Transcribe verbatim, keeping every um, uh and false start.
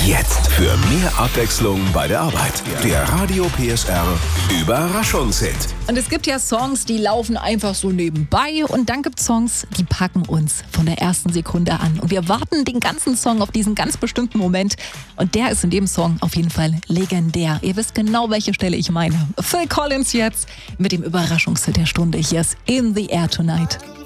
Jetzt für mehr Abwechslung bei der Arbeit. Der Radio P S R Überraschungshit. Und es gibt ja Songs, die laufen einfach so nebenbei. Und dann gibt es Songs, die packen uns von der ersten Sekunde an. Und wir warten den ganzen Song auf diesen ganz bestimmten Moment. Und der ist in dem Song auf jeden Fall legendär. Ihr wisst genau, welche Stelle ich meine. Phil Collins jetzt mit dem Überraschungshit der Stunde. Hier ist In the Air Tonight.